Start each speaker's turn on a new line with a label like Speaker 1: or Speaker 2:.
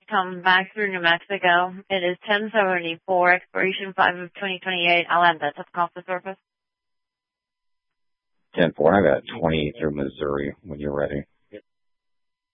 Speaker 1: come back through New Mexico. It is 1074, expiration 5 of 2028. I'll add that to the off the surface.
Speaker 2: 10-4, I got 20 through Missouri when you're ready.